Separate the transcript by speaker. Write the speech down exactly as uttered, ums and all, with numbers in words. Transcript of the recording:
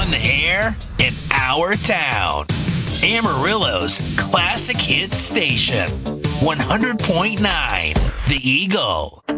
Speaker 1: in the air in our town. Amarillo's classic hit station, one hundred point nine The Eagle.